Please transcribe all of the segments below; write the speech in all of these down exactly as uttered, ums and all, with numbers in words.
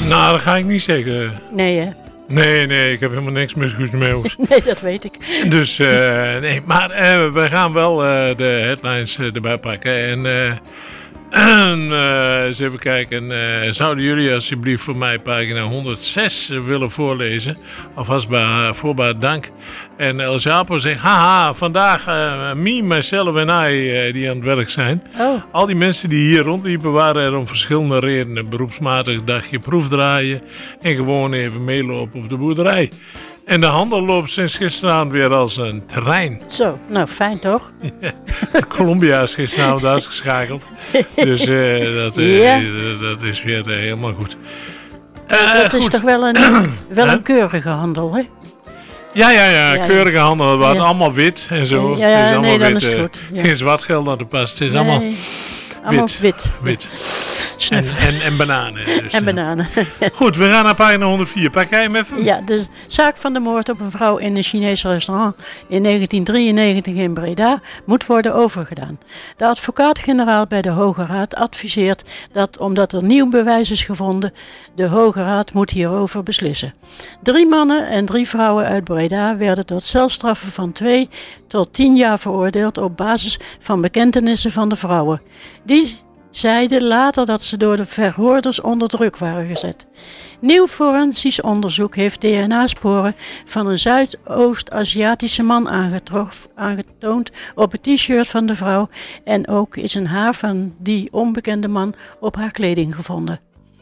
Nou, dat ga ik niet zeggen. Nee, hè? Nee, nee, ik heb helemaal niks met Guus Meeuwis. Nee, dat weet ik. Dus, uh, nee, maar uh, we gaan wel uh, de headlines uh, erbij pakken. En, uh, en uh, eens even kijken. Uh, zouden jullie alsjeblieft voor mij pagina honderdzes willen voorlezen? Alvast bij voorbaat dank. En El Chapo zegt, haha, vandaag uh, me, myself en I uh, die aan het werk zijn. Oh. Al die mensen die hier rondliepen waren er om verschillende redenen. Beroepsmatig dagje proefdraaien en gewoon even meelopen op de boerderij. En de handel loopt sinds gisteravond weer als een trein. Zo, nou fijn toch? Ja, Colombia is gisteravond uitgeschakeld. Dus uh, dat, uh, ja. uh, dat is weer uh, helemaal goed. Uh, dat goed. is toch wel een, wel een keurige handel, hè? Ja, ja, ja, ja, keurige handel. Het was ja. allemaal wit en zo. Ja, ja het is nee, dan wit, is het goed. Ja. Geen zwart geld aan de pas. Het is nee, allemaal, allemaal wit. wit. wit. En, en, en bananen. Dus. En bananen. Goed, we gaan naar pagina honderdvier. Pak jij hem even? Ja, de zaak van de moord op een vrouw in een Chinees restaurant in negentien drieënnegentig in Breda moet worden overgedaan. De advocaat-generaal bij de Hoge Raad adviseert dat, omdat er nieuw bewijs is gevonden, de Hoge Raad moet hierover beslissen. Drie mannen en drie vrouwen uit Breda werden tot celstraffen van twee tot tien jaar veroordeeld op basis van bekentenissen van de vrouwen. Die zeiden later dat ze door de verhoorders onder druk waren gezet. Nieuw forensisch onderzoek heeft D N A-sporen van een Zuidoost-Aziatische man aangetrof, aangetoond op het t-shirt van de vrouw en ook is een haar van die onbekende man op haar kleding gevonden.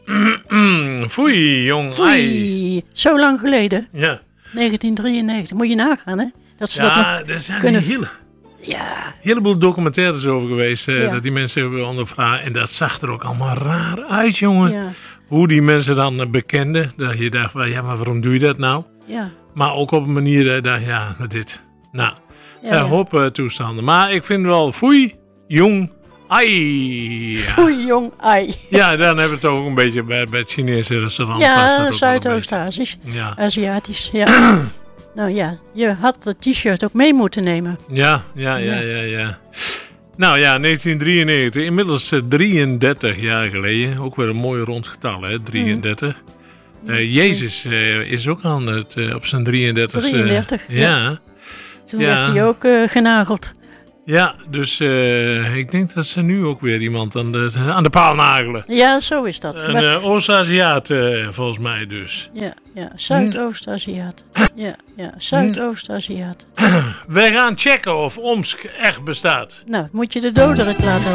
Foei, jong. Foei, zo lang geleden. Ja. negentien drieënnegentig, moet je nagaan hè? Dat ze ja, dat nog er zijn kunnen... hele... Ja. Een heleboel documentaires over geweest. Uh, ja. Dat die mensen hebben ondervraagd. En dat zag er ook allemaal raar uit, jongen. Ja. Hoe die mensen dan uh, bekenden. Dat je dacht, ja, maar waarom doe je dat nou? Ja. Maar ook op een manier uh, dat, ja, dit. Nou, ja, uh, ja. hoop uh, toestanden. Maar ik vind wel, foei, jong, ai. Ja. Foei, jong, ai. Ja, dan hebben we het ook een beetje bij, bij het Chinese restaurant. Ja, Zuidoost-Azisch. Ja. Aziatisch, ja. Nou ja, je had het t-shirt ook mee moeten nemen. Ja, ja, ja, ja, ja. Nou ja, negentien drieënnegentig, inmiddels uh, drieëndertig jaar geleden. Ook weer een mooi rond getal, hè, drieëndertig. Mm. Uh, Jezus uh, is ook aan het, uh, op zijn drieëndertigste. drieëndertig, ja. ja. Toen ja. werd hij ook uh, genageld. Ja, dus uh, ik denk dat ze nu ook weer iemand aan de, aan de paal nagelen. Ja, zo is dat. Een uh, Oost-Aziat uh, volgens mij dus. Ja, ja. Zuidoost-Aziat. Ja, ja. Zuidoost-Aziat. Wij gaan checken of Omsk echt bestaat. Nou, moet je de doderik laten